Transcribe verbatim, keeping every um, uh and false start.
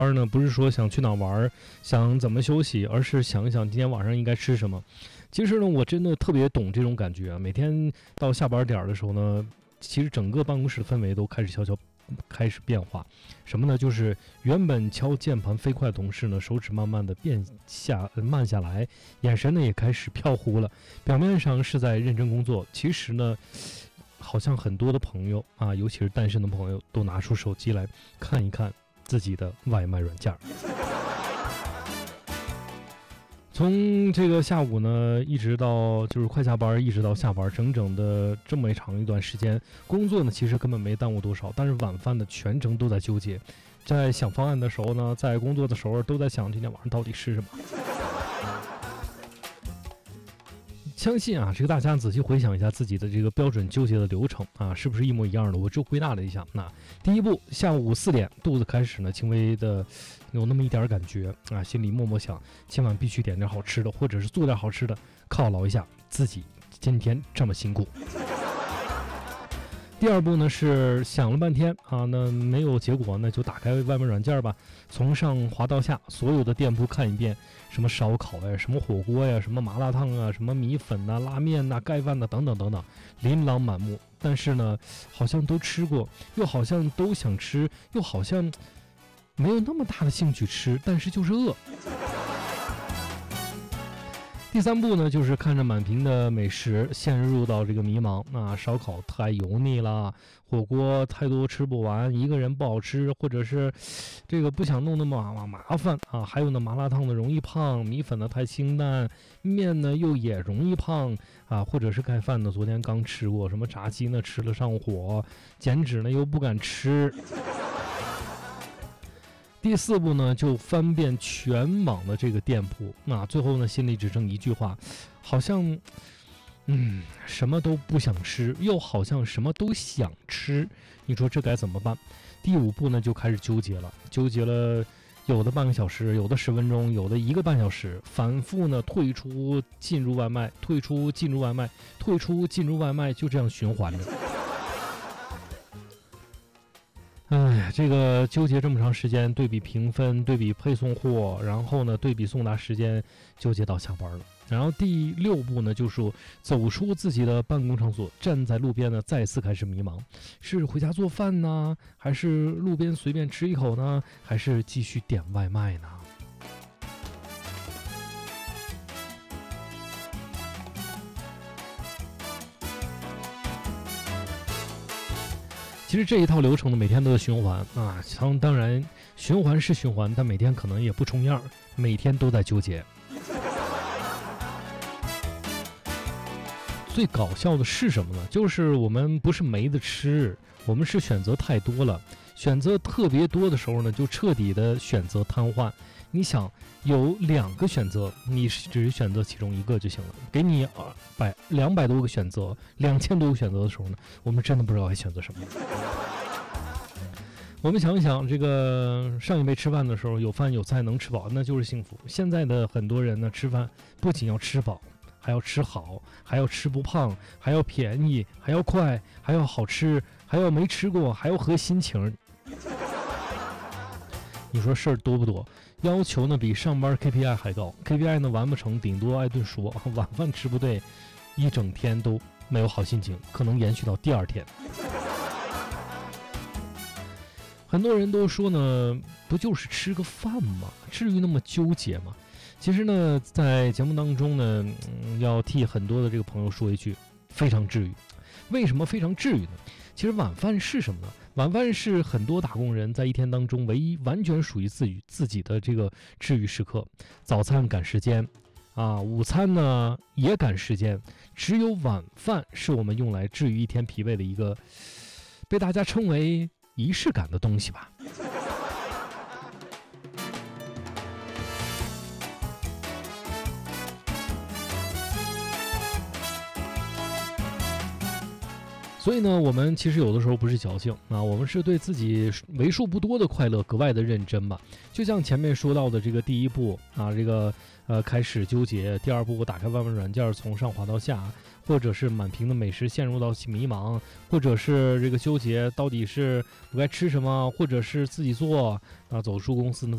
而呢，不是说想去哪玩，想怎么休息，而是想一想今天晚上应该吃什么。其实呢，我真的特别懂这种感觉啊。每天到下班点的时候呢，其实整个办公室的氛围都开始悄悄开始变化。什么呢？就是原本敲键盘飞快的同事呢，手指慢慢的变下慢下来，眼神呢也开始飘忽了。表面上是在认真工作，其实呢，好像很多的朋友啊，尤其是单身的朋友，都拿出手机来看一看自己的外卖软件。从这个下午呢，一直到就是快下班，一直到下班，整整的这么长一段时间，工作呢其实根本没耽误多少，但是晚饭的全程都在纠结，在想方案的时候呢，在工作的时候都在想今天晚上到底吃什么。相信啊，这个大家仔细回想一下自己的这个标准纠结的流程啊，是不是一模一样的？我就归纳了一下，那第一步，下午四点，肚子开始呢轻微的有那么一点感觉啊，心里默默想，今晚必须点点好吃的，或者是做点好吃的，犒劳一下自己今天这么辛苦。第二步呢是想了半天啊，那没有结果，那就打开外卖软件吧，从上滑到下，所有的店铺看一遍，什么烧烤呀，什么火锅呀，什么麻辣烫啊，什么米粉呐、拉面呐、盖饭呐等等等等，琳琅满目。但是呢，好像都吃过，又好像都想吃，又好像没有那么大的兴趣吃，但是就是饿。第三步呢，就是看着满屏的美食，陷入到这个迷茫啊，烧烤太油腻了，火锅太多吃不完，一个人不好吃，或者是这个不想弄那么麻烦啊，还有呢，麻辣烫的容易胖，米粉呢太清淡，面呢又也容易胖啊，或者是盖饭呢，昨天刚吃过，什么炸鸡呢吃了上火，减脂呢又不敢吃。第四步呢，就翻遍全网的这个店铺，那最后呢，心里只剩一句话，好像，嗯，什么都不想吃，又好像什么都想吃，你说这该怎么办？第五步呢，就开始纠结了，纠结了，有的半个小时，有的十分钟，有的一个半小时，反复呢退出进入外卖，退出进入外卖，退出进入外卖，就这样循环着。哎，这个纠结这么长时间，对比评分，对比配送货，然后呢，对比送达时间，纠结到下班了。然后第六步呢，就是走出自己的办公场所，站在路边呢，再次开始迷茫：是回家做饭呢，还是路边随便吃一口呢，还是继续点外卖呢？其实这一套流程呢，每天都在循环啊。当当然，循环是循环，但每天可能也不重样，每天都在纠结。最搞笑的是什么呢？就是我们不是没得吃，我们是选择太多了。选择特别多的时候呢，就彻底的选择瘫痪。你想有两个选择，你只选择其中一个就行了。给你二百两百多个选择，两千多个选择的时候呢，我们真的不知道该选择什么。我们想一想，这个上一辈吃饭的时候有饭有菜能吃饱，那就是幸福。现在的很多人呢，吃饭不仅要吃饱，还要吃好，还要吃不胖，还要便宜，还要快，还要好吃，还要没吃过，还要合心情。你说事儿多不多？要求呢比上班 K P I 还高 ，K P I 呢完不成，顶多挨顿说，晚饭吃不对，一整天都没有好心情，可能延续到第二天。很多人都说呢，不就是吃个饭吗？至于那么纠结吗？其实呢，在节目当中呢，嗯、要替很多的这个朋友说一句，非常治愈。为什么非常治愈呢？其实晚饭是什么呢？晚饭是很多打工人在一天当中唯一完全属于自己自己的这个治愈时刻。早餐赶时间啊，午餐呢也赶时间，只有晚饭是我们用来治愈一天疲惫的一个被大家称为仪式感的东西吧。所以呢，我们其实有的时候不是矫情啊，我们是对自己为数不多的快乐格外的认真吧。就像前面说到的这个第一步啊，这个呃开始纠结；第二步，我打开外卖软件，从上滑到下，或者是满屏的美食陷入到迷茫，或者是这个纠结到底是我该吃什么，或者是自己做啊，走出公司呢。